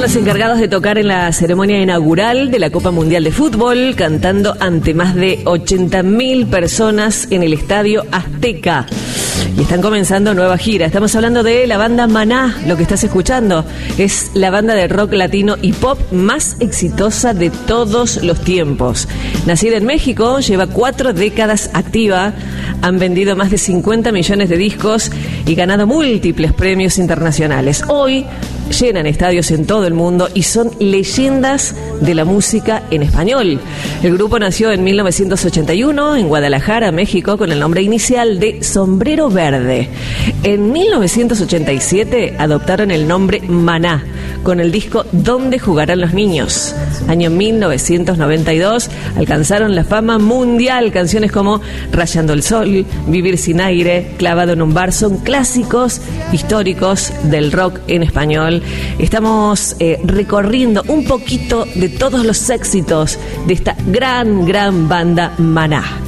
los encargados de tocar en la ceremonia inaugural de la Copa Mundial de Fútbol, cantando ante más de 80.000 personas en el Estadio Azteca. Y están comenzando nueva gira. Estamos hablando de la banda Maná. Lo que estás escuchando es la banda de rock latino y pop más exitosa de todos los tiempos. Nacida en México, lleva 4 décadas activa. Han vendido más de 50 millones de discos y ganado múltiples premios internacionales. Hoy llenan estadios en todo el mundo y son leyendas de la música en español. El grupo nació en 1981 en Guadalajara, México, con el nombre inicial de Sombrero Verde. En 1987 adoptaron el nombre Maná con el disco ¿Dónde jugarán los niños? Año 1992 alcanzaron la fama mundial. Canciones como Rayando el Sol, Vivir sin aire, Clavado en un bar son clásicos históricos del rock en español. Estamos recorriendo un poquito de todos los éxitos de esta gran banda Maná.